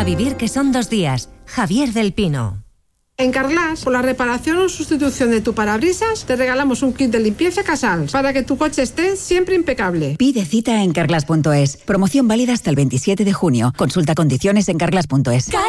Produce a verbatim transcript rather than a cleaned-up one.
vivir que son dos días. Javier del Pino. En Carglass, por la reparación o sustitución de tu parabrisas, te regalamos un kit de limpieza Casals para que tu coche esté siempre impecable. Pide cita en carglass punto es. Promoción válida hasta el veintisiete de junio. Consulta condiciones en carglass punto es.